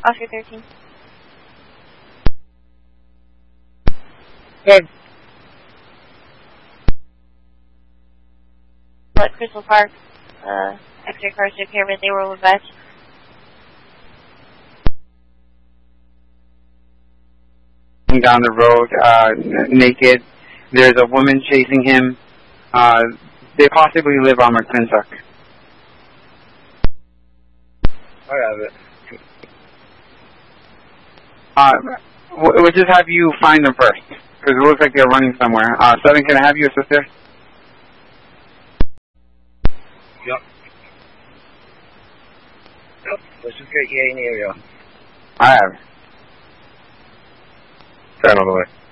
Oscar 13. Good. At Crystal Park, X-ray cars took care of it. They were with us. Down the road, naked. There's a woman chasing him. They possibly live on McClintock. I have it. We'll just have you find them first, because it looks like they're running somewhere. Southern, can I have you assist there? Yep. Let's just get you in the area. I have. 10 on the way.